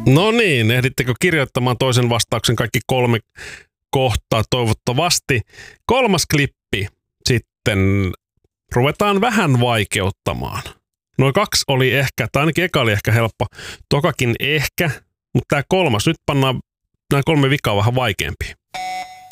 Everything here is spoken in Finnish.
No niin, ehdittekö kirjoittamaan toisen vastauksen kaikki 3 kohtaa toivottavasti. 3. klippi sitten ruvetaan vähän vaikeuttamaan. Noin 2 oli ehkä, tai ainakin eka oli ehkä helppo. Tokakin ehkä, mutta tämä 3. Nyt pannaan nämä 3 vikaa vähän vaikeampia.